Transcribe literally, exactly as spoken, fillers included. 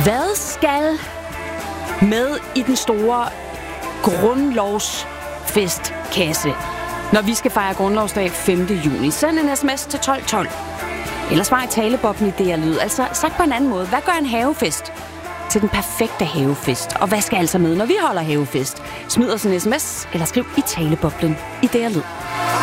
Hvad skal med i den store grundlovsfestkasse, når vi skal fejre grundlovsdag femte juni? Send en sms til tolv tolv. Eller svar i talebobben i D R-lyd. Altså sagt på en anden måde. Hvad gør en havefest til den perfekte havefest? Og hvad skal altså med, når vi holder havefest? Smid os en sms eller skriv i taleboblen i D R-lyd.